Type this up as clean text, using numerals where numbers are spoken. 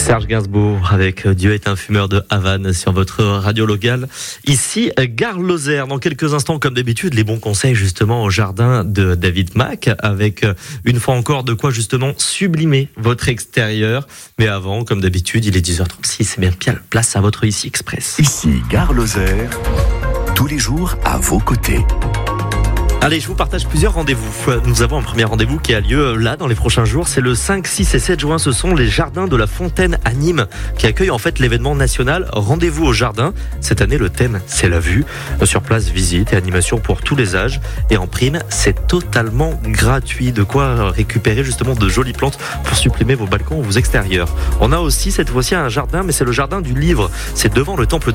Serge Gainsbourg avec Dieu est un fumeur de Havane sur votre radio locale. Ici, Gare Lozère. Dans quelques instants, comme d'habitude, les bons conseils justement au jardin de David Mack avec une fois encore de quoi justement sublimer votre extérieur. Mais avant, comme d'habitude, il est 10h36. C'est bien place à votre Ici Express. Ici, Gare Lozère. Tous les jours à vos côtés. Allez, je vous partage plusieurs rendez-vous. Nous avons un premier rendez-vous qui a lieu là dans les prochains jours. C'est le 5, 6 et 7 juin. Ce sont les Jardins de la Fontaine à Nîmes qui accueillent en fait l'événement national Rendez-vous au Jardin. Cette année, le thème, c'est la vue. Sur place, visite et animation pour tous les âges. Et en prime, c'est totalement gratuit. De quoi récupérer justement de jolies plantes pour supprimer vos balcons ou vos extérieurs. On a aussi cette fois-ci un jardin, mais c'est le jardin du livre. C'est devant le temple de